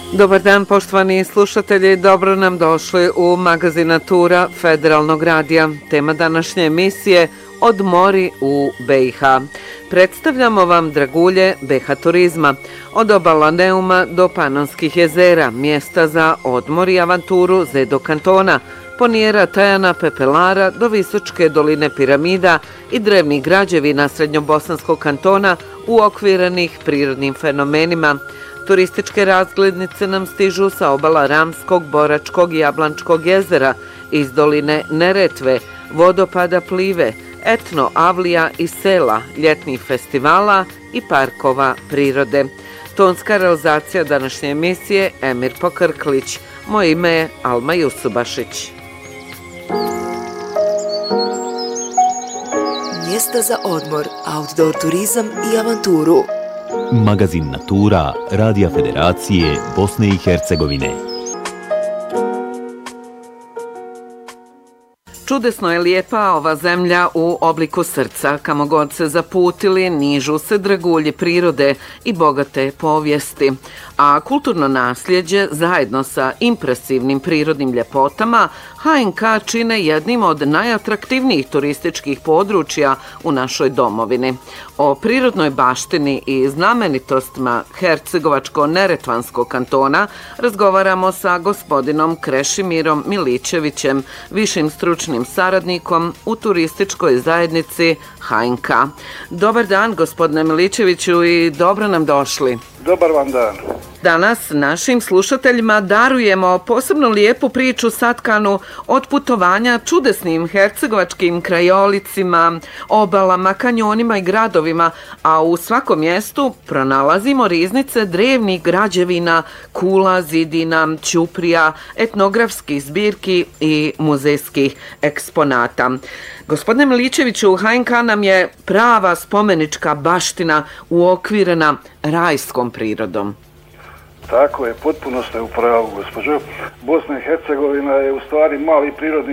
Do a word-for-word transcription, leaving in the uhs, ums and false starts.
Dobar dan, poštovani slušatelji, dobro nam došli u magazin Natura Federalnog radija. Tema današnje emisije Odmori u B i H. Predstavljamo vam dragulje B H turizma, od obala Neuma do Panonskih jezera, mjesta za odmor i avanturu Zedo kantona, Ponijera, Tajana, Pepelara do Visočke doline piramida i drevnih građevina Srednjobosanskog kantona uokvirenih prirodnim fenomenima. Turističke razglednice nam stižu sa obala Ramskog, Boračkog i Jablančkog jezera, iz doline Neretve, vodopada Plive, etno avlija i sela, ljetnih festivala i parkova prirode. Tonska realizacija današnje emisije Emir Pokrklić. Moje ime je Alma Jusubašić. Mjesta za odmor, outdoor turizam i avanturu. Magazin Natura Radija Federacije Bosne i Hercegovine. Čudesno je lijepa ova zemlja u obliku srca. Kamo god se zaputili, nižu se dragulji prirode i bogate povijesti. A kulturno nasljeđe, zajedno sa impresivnim prirodnim ljepotama, H N K čine jednim od najatraktivnijih turističkih područja u našoj domovini. O prirodnoj baštini i znamenitostima Hercegovačko-Neretvanskog kantona razgovaramo sa gospodinom Krešimirom Milićevićem, višim stručnim saradnikom u turističkoj zajednici H N K. Dobar dan, gospodine Milićeviću, i dobro nam došli. Dobar vam dan. Danas našim slušateljima darujemo posebno lijepu priču satkanu od putovanja čudesnim hercegovačkim krajolicima, obalama, kanjonima i gradovima, a u svakom mjestu pronalazimo riznice drevnih građevina, kula, zidina, ćuprija, etnografskih zbirki i muzejskih eksponata. Gospodine Milićeviću, H N K nam je prava spomenička baština uokvirena rajskom prirodom. Tako je, potpuno ste u pravu, gospođo. Bosna i Hercegovina je u stvari mali prirodni